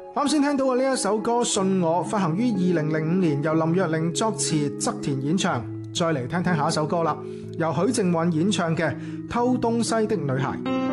啱先聽到嘅呢一首歌《信我》發行於2005年，由林若寧作詞，側田演唱。再嚟聽聽下一首歌啦，由許靖韻演唱嘅《偷東西的女孩》。